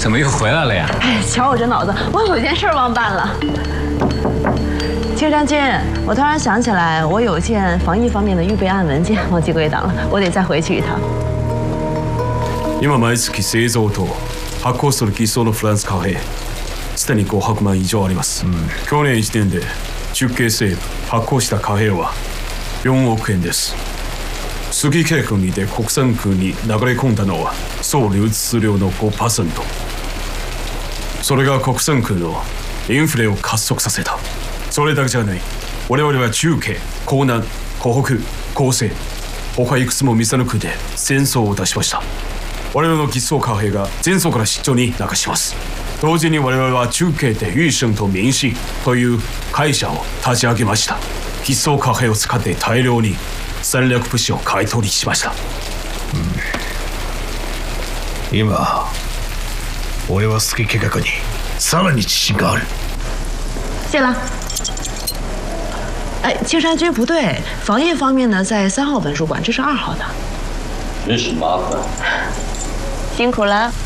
怎么又回来了呀？ 哎，瞧我这脑子，我有件事忘办了。青山君，我突然想起来，我有件防疫方面的预备案文件忘记归档了，我得再回去一趟。 今毎月製造と発行する偽装のフランス貨幣、すでに500万以上あります。去年1年で中継セール発行した貨幣は4億円です。杉計画にて国産空に流れ込んだのは総流通量の 5%。それが国産空のインフレを加速させた。それだけじゃない。我々は中継、江南、湖北、広西、他いくつも店の空で戦争を出しました。我々の偽装貨幣が前走から出張に流します。同時に我々は中継で裕盛と民信という会社を立ち上げました。偽装貨幣を使って大量に戦略物資を買い取りしました。 今俺はスキ計画にさらに自信がある。 谢了。哎，青山君不对，防疫方面呢在3号文书馆，这是2号的。 真是麻烦。 辛苦了。